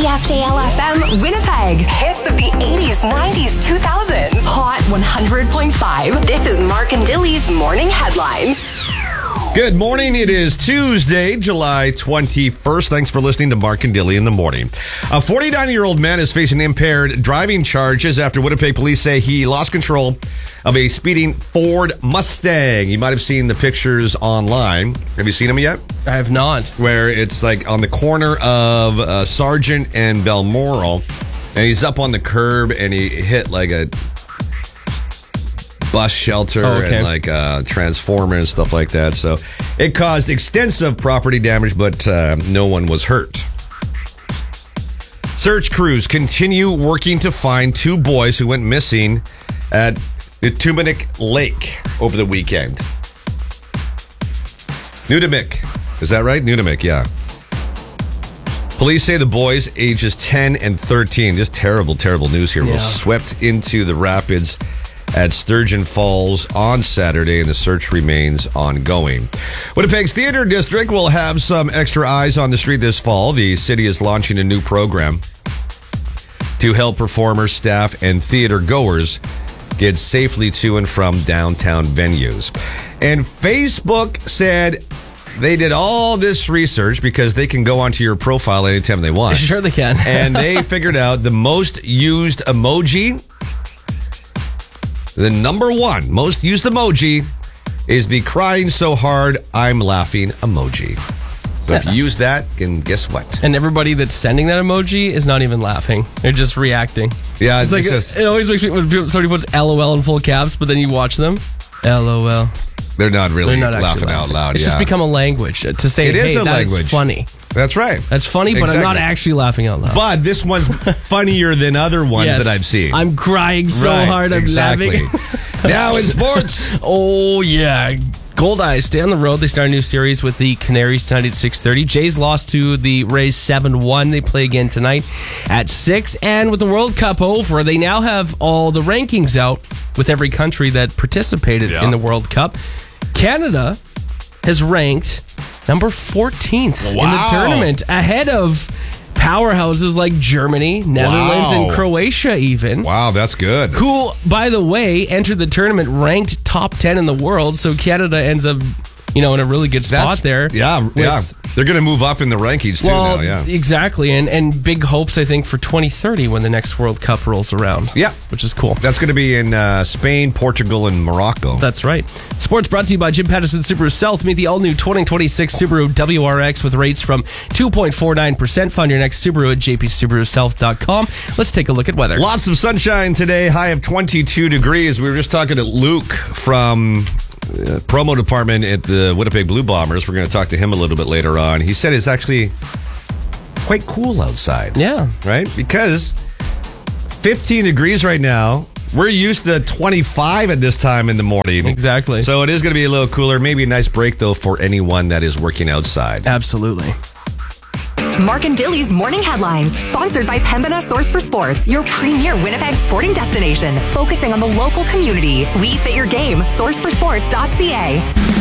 CFJL-FM Winnipeg. Hits of the 80s, 90s, 2000s. Hot 100.5. This is Mark and Dilly's Morning Headlines. Good morning. It is Tuesday, July 21st. Thanks for listening to Mark and Dilly in the morning. A 49-year-old man is facing impaired driving charges after Winnipeg police say he lost control of a speeding Ford Mustang. You might have seen the pictures online. Have you seen them yet? I have not. Where it's like on the corner of Sargent and Balmoral, and he's up on the curb and he hit like a bus shelter and like a transformer and stuff like that. So it caused extensive property damage, but no one was hurt. Search crews continue working to find two boys who went missing at Newtimic Lake over the weekend. Newtimic. Is that right? Newtimic, yeah. Police say the boys, ages 10 and 13, just terrible, terrible news here, were swept into the rapids at Sturgeon Falls on Saturday, and the search remains ongoing. Winnipeg's Theatre District will have some extra eyes on the street this fall. The city is launching a new program to help performers, staff, and theater goers get safely to and from downtown venues. And Facebook said they did all this research because they can go onto your profile anytime they want. Sure they can. And they figured out the most used emoji. The number one most used emoji is the crying so hard I'm laughing emoji. So if you use that, then guess what? And everybody that's sending that emoji is not even laughing. They're just reacting. Yeah, it's like it always makes me when somebody puts LOL in full caps, but then you watch them. LOL. They're not really They're not laughing out loud. It's just become a language to say, it is a language. That's funny. That's right. That's funny, but I'm not actually laughing out loud. But this one's funnier than other ones that I've seen. I'm crying so hard, I'm laughing. Now in sports. Oh, yeah. Gold Eyes stay on the road. They start a new series with the Canaries tonight at 6:30. Jays lost to the Rays 7-1. They play again tonight at 6. And with the World Cup over, they now have all the rankings out with every country that participated in the World Cup. Canada has ranked number 14th in the tournament, ahead of powerhouses like Germany, Netherlands, and Croatia even. Wow, that's good. Who, by the way, entered the tournament ranked top 10 in the world, so Canada ends up, in a really good spot there. Yeah. They're going to move up in the rankings too now, yeah. Exactly, and big hopes, I think, for 2030 when the next World Cup rolls around. Yeah. Which is cool. That's going to be in Spain, Portugal, and Morocco. That's right. Sports brought to you by Jim Patterson Subaru South. Meet the all-new 2026 Subaru WRX with rates from 2.49%. Find your next Subaru at jpsubarusouth.com. Let's take a look at weather. Lots of sunshine today, high of 22 degrees. We were just talking to Luke from promo department at the Winnipeg Blue Bombers. We're going to talk to him a little bit later on. He said it's actually quite cool outside. Yeah. Right? Because 15 degrees right now. We're used to 25 at this time in the morning. Exactly. So it is going to be a little cooler. Maybe a nice break, though, for anyone that is working outside. Absolutely. Mark and Dilly's Morning Headlines, sponsored by Pembina Source for Sports, your premier Winnipeg sporting destination, focusing on the local community. We fit your game. SourceForSports.ca.